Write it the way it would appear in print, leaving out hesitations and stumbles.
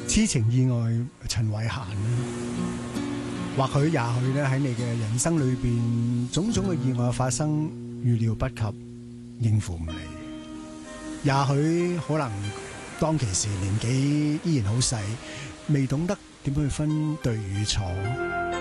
痴情意愛陳慧嫻啦，或許也許咧喺你嘅人生裏邊，種種嘅意外發生，預料不及，應付唔嚟。也許可能當其時年紀依然好細，未懂得點去分對與錯。